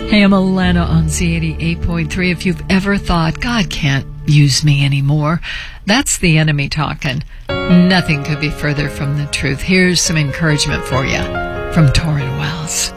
Hey, I'm Alana on Z88.3. If you've ever thought, God can't use me anymore, that's the enemy talking. Nothing could be further from the truth. Here's some encouragement for you from Torrin Wells.